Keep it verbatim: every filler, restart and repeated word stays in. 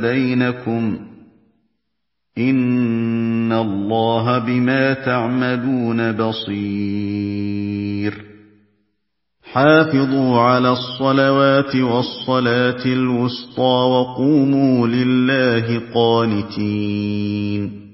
بَيْنَكُمْ ۚ إِنَّ اللَّهَ بِمَا تَعْمَلُونَ بَصِيرٌ حافظوا على الصلوات والصلاة الوسطى وقوموا لله قانتين